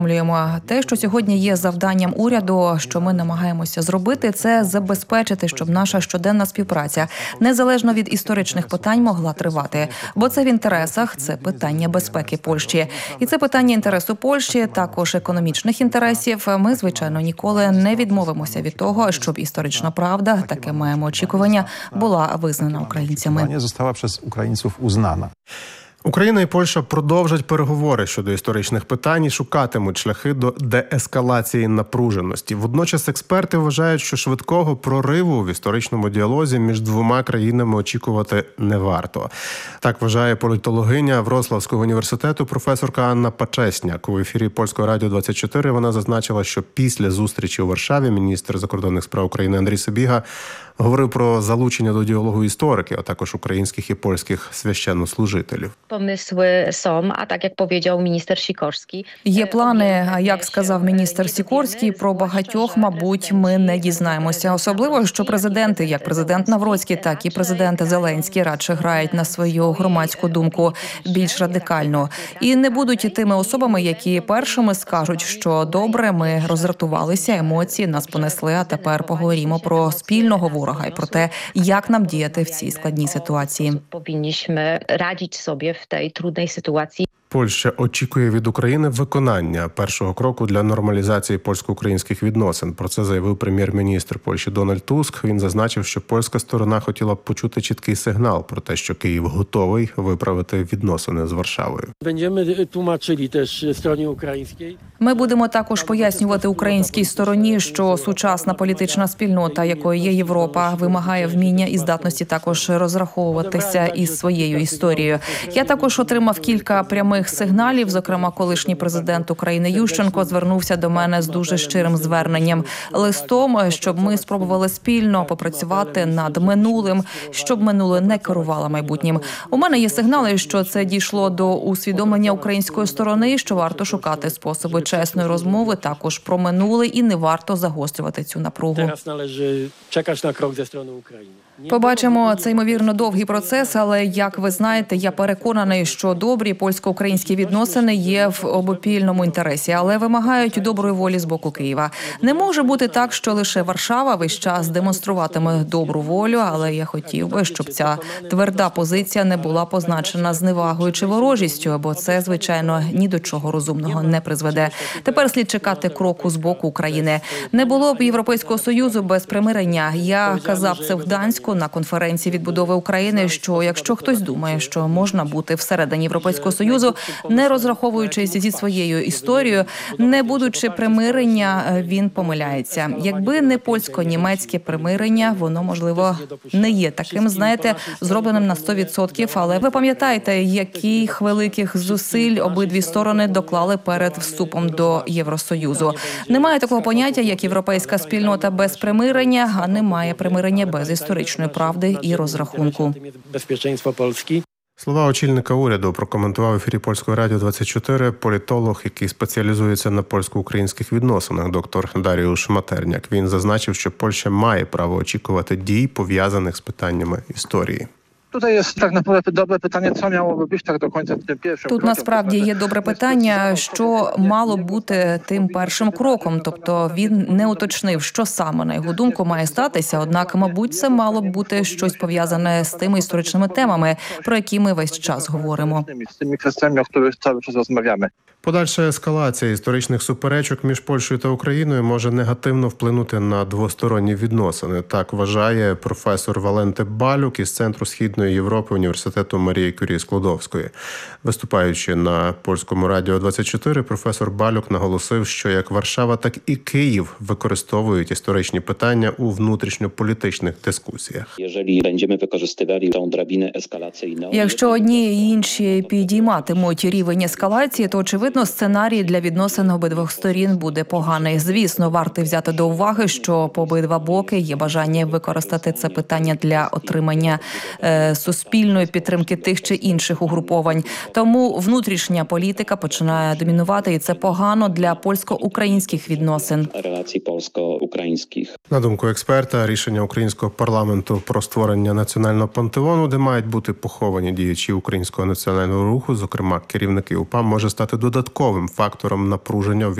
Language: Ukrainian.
Те, що сьогодні є завданням уряду, що ми намагаємося зробити, це забезпечити, щоб наша щоденна співпраця, незалежно від історичних питань, могла тривати. Бо це в інтересах, це питання безпеки Польщі. І це питання інтересу Польщі, також економічних інтересів. Ми, звичайно, ніколи не відмовимося від того, щоб історична правда, таке маємо очікування, була визнана українцями. Не została przez Ukraińców uznana. Україна і Польща продовжать переговори щодо історичних питань і шукатимуть шляхи до деескалації напруженості. Водночас експерти вважають, що швидкого прориву в історичному діалозі між двома країнами очікувати не варто. Так вважає політологиня Вроцлавського університету професорка Анна Пачесняк. У ефірі Польського радіо 24 вона зазначила, що після зустрічі у Варшаві міністр закордонних справ України Андрій Сибіга говорив про залучення до діалогу істориків, а також українських і польських священнослужителів. Помисли są, а так, як powiedział міністр Сікорський. Є плани, а як сказав міністр Сікорський, про багатьох, мабуть, ми не дізнаємося. Особливо, що президенти, як президент Навроцький, так і президент Зеленський, радше грають на свою громадську думку більш радикально. І не будуть тими особами, які першими скажуть, що добре, ми роздратувалися, емоції нас понесли, а тепер поговоримо про спільного ворога і про те, як нам діяти в цій складній ситуації. Повинні радити собі в тій трудній ситуації. Польща очікує від України виконання першого кроку для нормалізації польсько-українських відносин. Про це заявив прем'єр-міністр Польщі Дональд Туск. Він зазначив, що польська сторона хотіла б почути чіткий сигнал про те, що Київ готовий виправити відносини з Варшавою. Ми будемо також пояснювати українській стороні, що сучасна політична спільнота, якою є Європа, вимагає вміння і здатності також розраховуватися із своєю історією. Я також отримав кілька прямих сигналів, зокрема, колишній президент України Ющенко звернувся до мене з дуже щирим зверненням, листом, щоб ми спробували спільно попрацювати над минулим, щоб минуле не керувало майбутнім. У мене є сигнали, що це дійшло до усвідомлення української сторони, що варто шукати способи чесної розмови також про минуле і не варто загострювати цю напругу. Зараз належить чекати на крок зі сторони України. Побачимо, це ймовірно довгий процес, але, як ви знаєте, я переконаний, що добрі польсько-українські відносини є в обопільному інтересі, але вимагають доброї волі з боку Києва. Не може бути так, що лише Варшава весь час демонструватиме добру волю, але я хотів би, щоб ця тверда позиція не була позначена зневагою чи ворожістю, бо це, звичайно, ні до чого розумного не призведе. Тепер слід чекати кроку з боку України. Не було б Європейського Союзу без примирення. Я казав це в Гданську на конференції відбудови України, що якщо хтось думає, що можна бути всередині Європейського Союзу, не розраховуючись зі своєю історією, не будучи примирення, він помиляється. Якби не польсько-німецьке примирення, воно, можливо, не є таким, знаєте, зробленим на 100%, але ви пам'ятаєте, яких великих зусиль обидві сторони доклали перед вступом до Євросоюзу. Немає такого поняття, як європейська спільнота без примирення, а немає примирення без історичної правди і розрахунку. Слова очільника уряду прокоментував в ефірі Польського радіо 24 політолог, який спеціалізується на польсько-українських відносинах, доктор Даріуш Матерняк. Він зазначив, що Польща має право очікувати дій, пов'язаних з питаннями історії. Tutaj jest tak naprawdę dobre pytanie, co miałoby być tak do końca tym pierwszym Тут насправді є добре питання, що мало бути тим першим кроком. Тобто він не уточнив, що саме, на його думку, має статися. Однак, мабуть, це мало б бути щось пов'язане з тими історичними темами, про які ми весь час говоримо. z tymi kwestiami, o których cały czas rozmawiamy. Подальша ескалація історичних суперечок між Польщею та Україною може негативно вплинути на двосторонні відносини. Так вважає професор Валенти Балюк із Центру Східної Європи Університету Марії Кюрі Склодовської. Виступаючи на Польському радіо 24, професор Балюк наголосив, що як Варшава, так і Київ використовують історичні питання у внутрішньополітичних дискусіях. Якщо одні і інші підійматимуть рівень ескалації, то очевидно сценарій для відносин обидвох сторін буде поганий. Звісно, варто взяти до уваги, що по обидва боки є бажання використати це питання для отримання суспільної підтримки тих чи інших угруповань. Тому внутрішня політика починає домінувати, і це погано для польсько-українських відносин. На думку експерта, рішення українського парламенту про створення національного пантеону, де мають бути поховані діячі українського національного руху, зокрема керівники УПА, може стати додатковим додатковим фактором напруження в